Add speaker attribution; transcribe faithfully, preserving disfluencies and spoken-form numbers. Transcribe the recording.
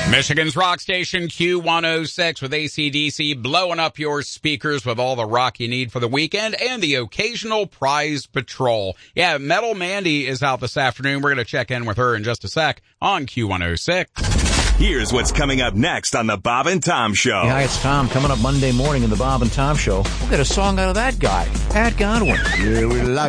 Speaker 1: Michigan's rock station Q one oh six with A C D C blowing up your speakers with all the rock you need for the weekend and the occasional prize patrol. Yeah, Metal Mandy is out this afternoon. We're going to check in with her in just a sec on Q one oh six.
Speaker 2: Here's what's coming up next on the Bob and Tom Show.
Speaker 3: Yeah, hi, it's Tom. Coming up Monday morning in the Bob and Tom Show, we'll get a song out of that guy, Pat Godwin.
Speaker 4: Yeah, we like